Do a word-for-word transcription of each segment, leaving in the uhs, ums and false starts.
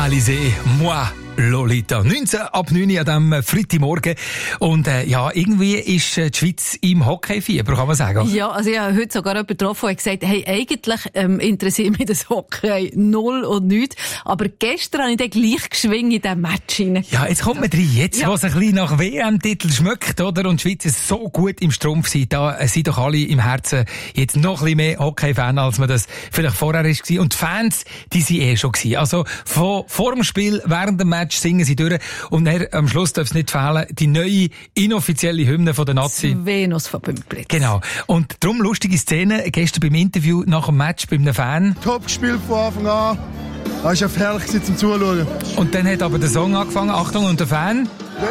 Alizé, moi, Lolita. neunzehn ab neun an diesem Freitagmorgen. Und äh, ja, irgendwie ist äh, die Schweiz im Hockey-Fieber, kann man sagen. Ja, also ich habe heute sogar jemanden getroffen, der gesagt hat, hey, eigentlich ähm, interessiert mich das Hockey null und nichts. Aber gestern habe ich den gleich geschwingt in diesem Match rein. Ja, jetzt kommt man rein. Jetzt, ja. wo es ein bisschen nach W M-Titel schmeckt, oder? Und die Schweiz ist so gut im Strumpf sind, da äh, sind doch alle im Herzen jetzt noch ein bisschen mehr Hockey-Fan, als man das vielleicht vorher war. Und die Fans, die sind eh schon gewesen. Also, von, vor dem Spiel, während dem Match singen sie durch. Und dann, am Schluss darf es nicht fehlen, die neue, inoffizielle Hymne von der Nazi. Das Venus von Bümplitz. Genau. Und darum lustige Szene, gestern beim Interview nach dem Match bei einem Fan. Top gespielt von Anfang an. Es war herrlich zum Zuschauen. Und dann hat aber der Song angefangen. Achtung, und der Fan.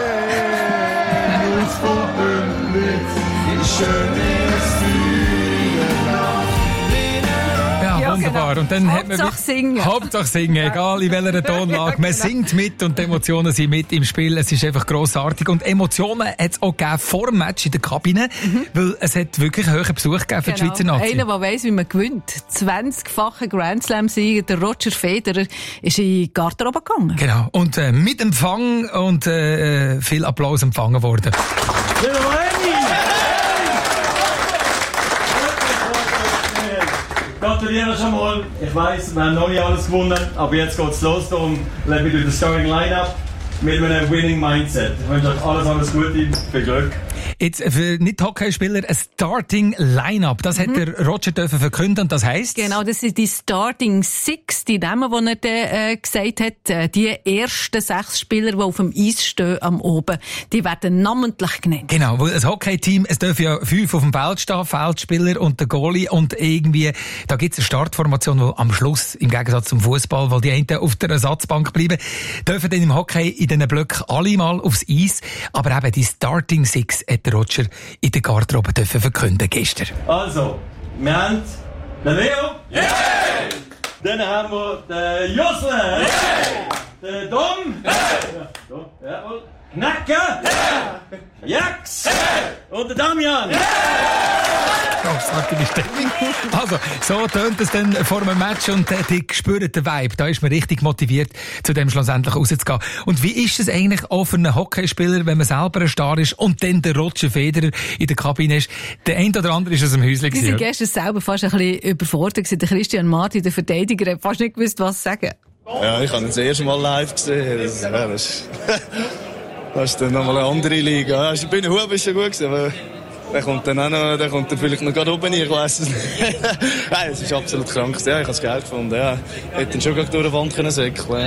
Venus von Bümplitz, die schöne Ja, wunderbar. Genau. Und dann Hauptsache hat man singen. Hauptsache singen, egal in welcher Tonlage. Man singt mit und die Emotionen sind mit im Spiel. Es ist einfach grossartig. Und Emotionen hat es auch gegeben vor dem Match in der Kabine, mhm. weil es hat wirklich einen hohen Besuch gegeben für genau. die Schweizer Nazi. Einer, der weiss, wie man gewinnt. zwanzigfacher Grand Slam-Sieger, der Roger Federer, ist in die Garderobe gegangen. Genau. Und äh, mit Empfang und äh, viel Applaus empfangen worden. Gratuliere schon mal. Ich weiss, wir haben noch nicht alles gewonnen, aber jetzt geht's los. Darum lebe ich durch das Starting Lineup mit einem Winning Mindset. Ich wünsche euch alles, alles Gute, viel Glück. Jetzt für Nicht-Hockeyspieler ein Starting Lineup. Das mhm. hat der Roger dürfen verkünden und das heisst? Genau, das sind die Starting Six, die Namen, die er dann, äh, gesagt hat. Äh, die ersten sechs Spieler, die auf dem Eis stehen am Oben, die werden namentlich genannt. Genau, weil ein Hockey-Team, es dürfen ja fünf auf dem Feld stehen, Feldspieler und der Goalie und irgendwie, da gibt's eine Startformation, wo am Schluss, im Gegensatz zum Fußball, weil die einen auf der Ersatzbank bleiben, dürfen dann im Hockey in diesen Blöcken alle mal aufs Eis, aber eben die Starting Six hat der Roger in der Garderobe dürfen verkünden gestern. Also, wir haben den Leo. Yeah! Dann haben wir den Josle. Yeah! Den Dom. Yeah! Ja, jawohl. Knacke. Yeah! Jax. Yeah! Und den Damian. Yeah! Grossartige Stimmung. Also, so tönt es dann vor einem Match und äh, die spüren den Vibe. Da ist man richtig motiviert, zu dem schlussendlich rauszugehen. Und wie ist es eigentlich auch für einen Hockeyspieler, wenn man selber ein Star ist und dann der Roger Federer in der Kabine ist? Der ein oder andere ist aus dem Häuschen. Die sind gestern selber fast ein bisschen überfordert gewesen. Der Christian Marti, der Verteidiger, hat fast nicht gewusst, was sagen. Ja, ich habe ihn das erste Mal live gesehen. Das, ja, das, ist, das ist dann nochmal eine andere Liga. Ja, bei den Huben ist schon gut gewesen, aber der kommt dann auch noch, der kommt dann vielleicht noch gerade oben rein, ich weiss es nicht. Nein, es ist absolut krank. Ja, ich habe es geil gefunden, ja. Ich hätte ihn schon gerade durch die Wand können säckeln.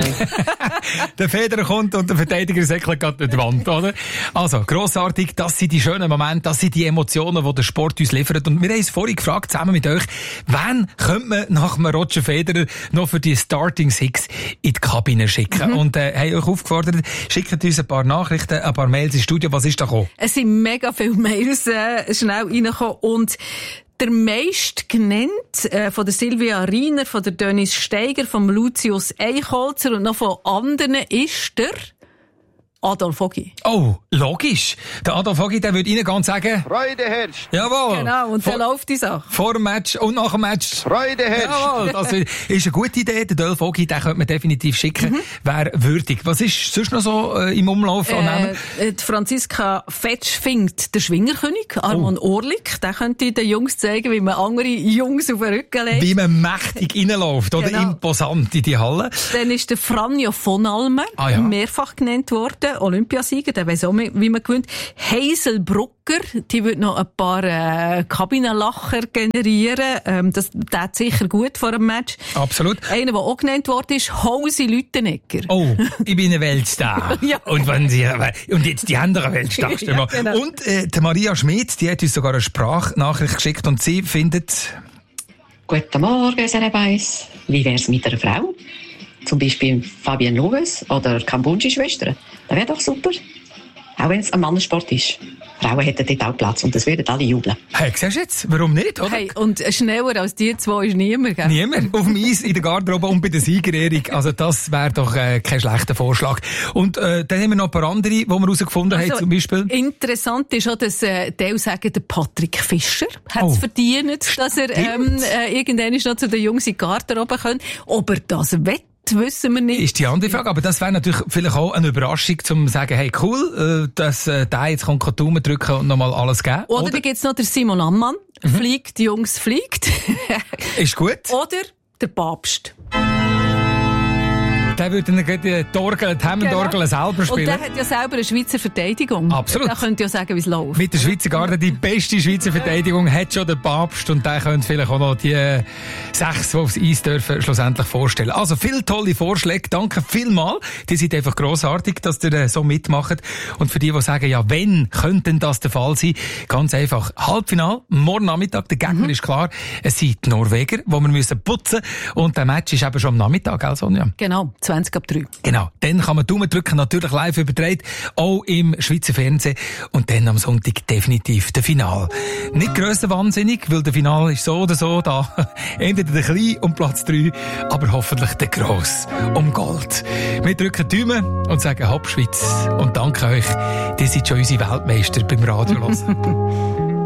Der Federer kommt und der Verteidiger säckelt gerade durch die Wand, oder? Also, grossartig, das sind die schönen Momente, das sind die Emotionen, die der Sport uns liefert. Und wir haben uns vorhin gefragt, zusammen mit euch, wen könnte man nach dem Roger Federer noch für die Starting Six in die Kabine schicken? Mhm. Und, äh, haben euch aufgefordert, schickt uns ein paar Nachrichten, ein paar Mails ins Studio. Was ist da gekommen? Es sind mega viele Mails, äh, schnell reingekommen und der meist genannt äh, von der Silvia Riener, von der Dennis Steiger, vom Lucius Eichholzer und noch von anderen ist der Adolf Ogi. Oh, logisch. Der Adolf Ogi, der würde Ihnen ganz sagen... Freude herrscht. Jawohl. Genau, und dann läuft die Sache. Vor dem Match und nach dem Match. Freude herrscht. Jawohl, das ist eine gute Idee. Der Adolf Ogi, den könnte man definitiv schicken. Mhm. Wäre würdig. Was ist sonst noch so äh, im Umlauf? Äh, die Franziska Fetsch findet der Schwingerkönig, Armand oh. Orlik. Der könnte den Jungs zeigen, wie man andere Jungs auf den Rücken legt. Wie man mächtig reinläuft, oder genau. Imposant in die Halle. Dann ist der Franjo von Almen ah, ja. mehrfach genannt worden. Olympiasieger, der weiss auch, wie man gewinnt. Hazel Brucker, die wird noch ein paar äh, Kabinenlacher generieren. Ähm, das tut sicher gut vor dem Match. Absolut. Einer, der auch genannt worden ist, Hausi Lüttenegger. Oh, ich bin ein Weltstar. Ja. Und wenn sie, und jetzt die andere Weltstar. Ja, genau. Und äh, die Maria Schmidt, die hat uns sogar eine Sprachnachricht geschickt und sie findet... Guten Morgen, Serebais. Wie wär's mit einer Frau? Zum Beispiel Fabienne Loves oder Kambunji-Schwestern. Das wäre doch super. Auch wenn es ein Mannensport ist. Frauen hätten dort auch Platz und das würden alle jubeln. Hey, siehst du jetzt? Warum nicht, oder? Hey, und schneller als die zwei ist niemand, gell? Niemand. Auf dem Eis, in der Garderobe und bei der Siegerehrung. Also das wäre doch äh, kein schlechter Vorschlag. Und äh, dann haben wir noch ein paar andere, die wir herausgefunden also, haben, zum Beispiel. Interessant ist auch, dass äh, die sagen, der Patrick Fischer hat es oh. verdient, dass er ähm, äh, irgendwann noch zu den Jungs in die Garderobe kommt. Ob er das wett? wissen wir nicht. Ist die andere Frage, aber das wäre natürlich vielleicht auch eine Überraschung, zum zu sagen, hey, cool, äh, dass äh, der jetzt kommt, kann Daumen drücken und nochmal alles geben. Oder, Oder da gibt's noch den Simon Ammann. Mhm. Fliegt, Jungs, fliegt. Ist gut. Oder der Papst. Der würde dann die Orgel, die Hammond-Orgel selber spielen. Und der hat ja selber eine Schweizer Verteidigung. Absolut. Der könnte ja sagen, wie es läuft. Mit der Schweizer Garde, die beste Schweizer Verteidigung hat schon der Papst und der könnte vielleicht auch noch die äh, sechs, die aufs Eis dürfen, schlussendlich vorstellen. Also viele tolle Vorschläge, danke vielmals. Die sind einfach grossartig, dass ihr äh, so mitmacht. Und für die, die sagen, ja, wenn könnte denn das der Fall sein? Ganz einfach, Halbfinale, morgen Nachmittag, der Gegner mhm. ist klar, es sind die Norweger, die wir müssen putzen müssen. Und der Match ist eben schon am Nachmittag, gell, Sonja? Genau. zwanzig ab drei. Genau. Dann kann man Daumen drücken, natürlich live übertragen, auch im Schweizer Fernsehen. Und dann am Sonntag definitiv der Final. Nicht grösser wahnsinnig, weil der Final ist so oder so da. Entweder der Klein um Platz drei, aber hoffentlich der Gross um Gold. Wir drücken Daumen und sagen Hopp Schweiz. Und danke euch, ihr seid schon unsere Weltmeister beim Radio hören.